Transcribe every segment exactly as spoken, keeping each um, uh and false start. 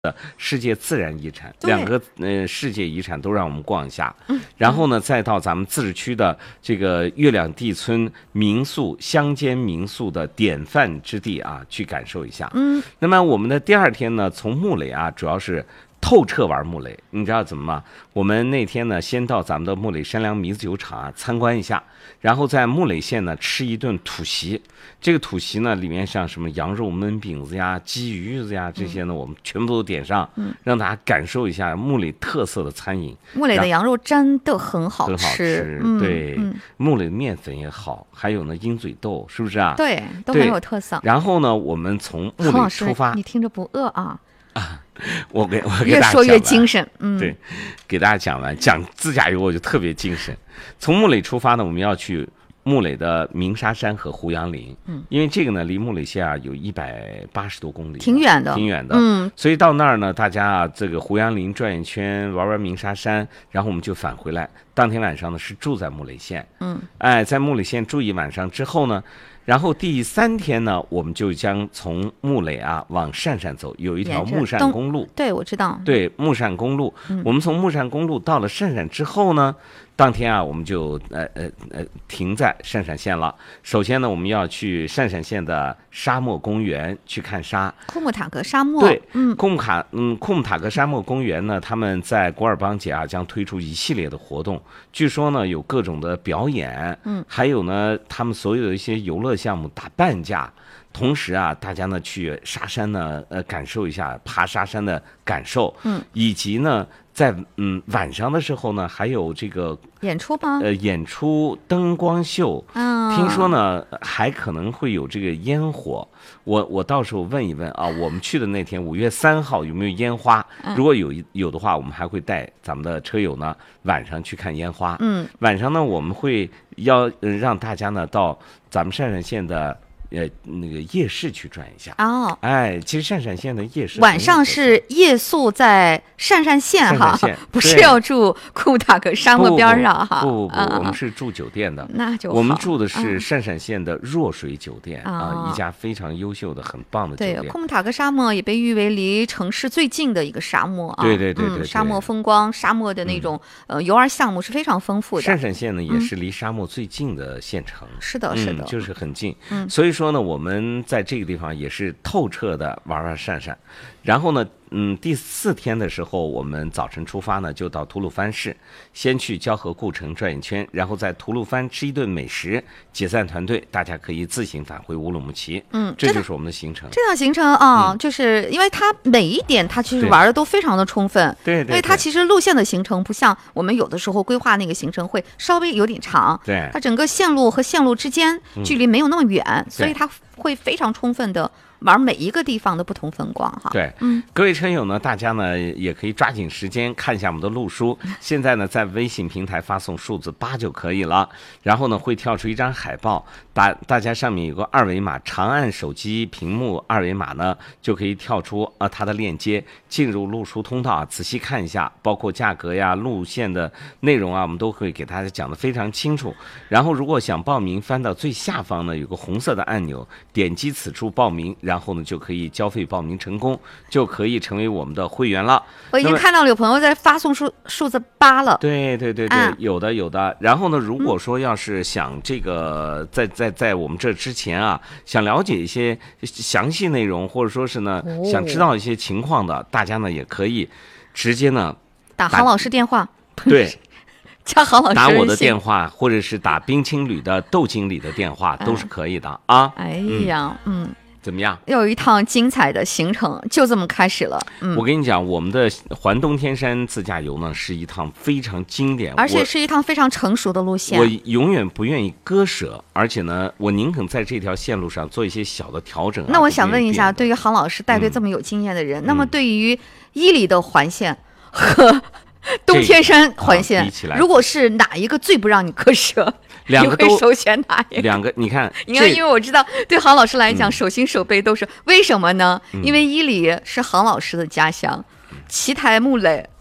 的世界自然遗产，两个呃世界遗产都让我们逛一下，嗯、然后呢，再到咱们自治区的这个月亮地村民宿乡间民宿的典范之地啊，去感受一下。嗯，那么我们的第二天呢，从木垒啊，主要是透彻玩木垒，你知道怎么吗？我们那天呢，先到咱们的木垒山梁米子酒厂啊参观一下，然后在木垒县呢吃一顿土席。这个土席呢，里面像什么羊肉焖饼子呀、鸡鱼子呀这些呢，我们全部都点上，嗯、让大家感受一下木垒特色的餐饮。 木垒的羊肉真的很好吃， 很好吃，嗯、对，嗯、木垒的面粉也好，还有呢鹰嘴豆，是不是啊？ 对，都很有特色。 然后呢，我们从木垒出发， 你听着不饿啊？ 啊，我给我给越说越精神，嗯， 对，给大家讲完讲自驾游我就特别精神。从木垒出发呢，我们要去木垒的鸣沙山和胡杨林，嗯，因为这个呢离木垒县啊有一百八十多公里， 挺远的， 挺远的， 嗯， 所以到那儿呢，大家啊这个胡杨林转一圈，玩玩鸣沙山，然后我们就返回来。当天晚上呢是住在木垒县，嗯，哎，在木垒县住一晚上之后呢。然后第三天呢，我们就将从木垒啊往鄯善走，有一条木鄯公路。 对，我知道。 对，木鄯公路。嗯、我们从木鄯公路到了鄯善之后呢，当天啊，我们就呃呃呃停在鄯善县了。首先呢，我们要去鄯善县的沙漠公园去看沙。 库木塔格沙漠。 对，嗯，库木卡嗯库木塔格沙漠公园呢，他们在古尔邦节啊将推出一系列的活动，据说呢有各种的表演，嗯，还有呢他们所有的一些游乐项目打半价，同时啊，大家呢去沙山呢，呃，感受一下爬沙山的感受，嗯，以及呢，在嗯晚上的时候呢，还有这个演出吗？ 呃，演出灯光秀，嗯，听说呢还可能会有这个烟火，我我到时候问一问啊，我们去的那天五月三号有没有烟花？如果有有的话，我们还会带咱们的车友呢晚上去看烟花，嗯，晚上呢我们会要、呃、让大家呢到咱们鄯善县的。呃，那个夜市去转一下哦，哎，其实鄯善县的夜市晚上是夜宿在鄯善县哈，不是要住库塔格沙漠边上哈， 不不不，我们是住酒店的， 那就我们住的是鄯善县的弱水酒店啊，一家非常优秀的、很棒的酒店。 对，库木塔格沙漠也被誉为离城市最近的一个沙漠啊， 对对对对， 沙漠风光、沙漠的那种呃游玩项目是非常丰富的。 鄯善县呢也是离沙漠最近的县城， 是的，是的， 就是很近，嗯，所以说。说呢，我们在这个地方也是透彻的玩玩鄯善，然后呢，嗯，第四天的时候，我们早晨出发呢，就到吐鲁番市，先去交河故城转一圈，然后在吐鲁番吃一顿美食，解散团队，大家可以自行返回乌鲁木齐。嗯，这就是我们的行程。 这趟行程啊、嗯，就是因为它每一点它其实玩的都非常的充分， 对 对, 对， 因为它其实路线的行程不像我们有的时候规划那个行程会稍微有点长， 对， 它整个线路和线路之间距离没有那么远，嗯、所以它会非常充分的玩每一个地方的不同风光哈。 对，嗯，各位车友呢，大家呢也可以抓紧时间看一下我们的路书。现在呢，在微信平台发送数字八就可以了，然后呢会跳出一张海报，大大家上面有个二维码，长按手机屏幕二维码呢，就可以跳出呃它的链接，进入路书通道啊，仔细看一下，包括价格呀、路线的内容啊，我们都会给大家讲得非常清楚。然后如果想报名，翻到最下方呢有个红色的按钮，点击此处报名。然后呢，就可以交费报名成功，就可以成为我们的会员了。 我已经看到了有朋友在发送数数字八了。 对对对对、啊，有的有的。然后呢，如果说要是想这个在在在我们这之前啊，想了解一些详细内容，或者说是呢、哦、想知道一些情况的，大家呢也可以直接呢打杭老师电话。 对。 加杭老师打我的电话，或者是打冰青旅的窦经理的电话，都是可以的啊。 哎呀，嗯。嗯怎么样？ 有一趟精彩的行程就这么开始了。 嗯，我跟你讲，我们的环东天山自驾游呢，是一趟非常经典， 而且是一趟非常成熟的路线。 我永远不愿意割舍，而且呢，我宁肯在这条线路上做一些小的调整、啊。 那我想问一下，对于杭老师带队这么有经验的人，嗯、那么对于伊犁的环线和东天山环线、啊，如果是哪一个最不让你割舍？ 两个都你会首选哪一个？ 两个，你看， 你看，因为我知道，对杭老师来讲，嗯、手心手背都是为什么呢？嗯、因为伊犁是杭老师的家乡，奇台木垒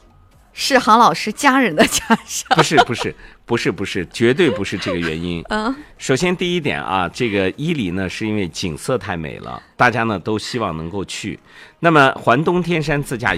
是杭老师家人的家乡。 不是不是不是不是，绝对不是这个原因。 嗯， 首先第一点啊，这个伊犁呢是因为景色太美了，大家呢都希望能够去。那么环东天山自驾游